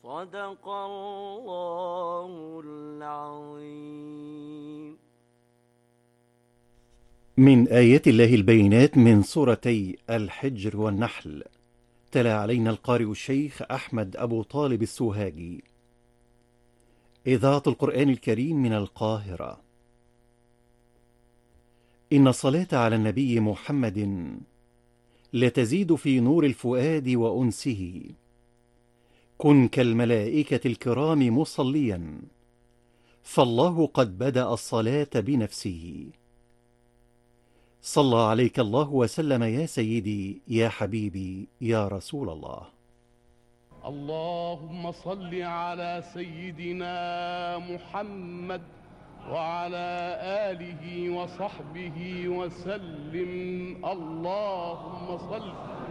صدق الله العظيم. من آيات الله البينات من سورتي الحجر والنحل. تلا علينا القارئ الشيخ أحمد أبو طالب السوهاجي. إذاعة القرآن الكريم من القاهرة. إن الصلاة على النبي محمد لتزيد في نور الفؤاد وأنسه. كن كالملائكة الكرام مصليا، فالله قد بدأ الصلاة بنفسه. صلى عليك الله وسلم يا سيدي يا حبيبي يا رسول الله. اللهم صل على سيدنا محمد وعلى آله وصحبه وسلم. اللهم صل.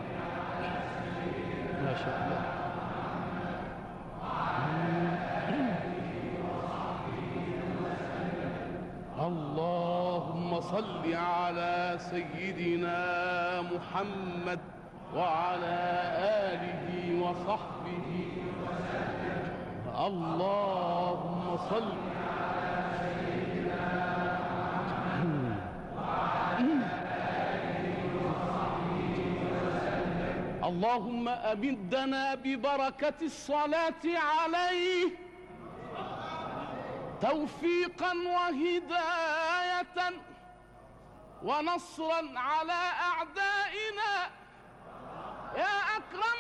ما شاء الله. اللهم صل على سيدنا محمد وعلى آله وصحبه وسلم. اللهم صل على سيدنا محمد وعلى آله وصحبه وسلم. اللهم أمدنا ببركة الصلاة عليه توفيقا وهداية ونصرا على أعدائنا يا أكرم